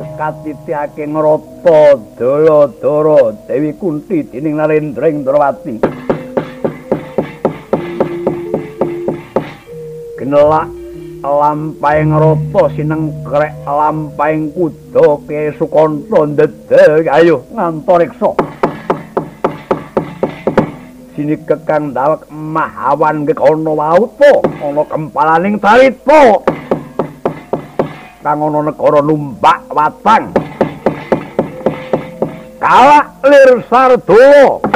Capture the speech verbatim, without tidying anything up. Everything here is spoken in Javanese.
katitiake ngrata Daladara Dewi Kunti dening Narendra Indrawati. Genelak lampahing rata sinengkrek lampahing kuda Kyai Sukanta ndedel ayo ngantariksa. Sini kekang dalek mahawan gekono wauta ana kempalaning Tarita kang ana negara Numbak Watang. Kalak lir Sardula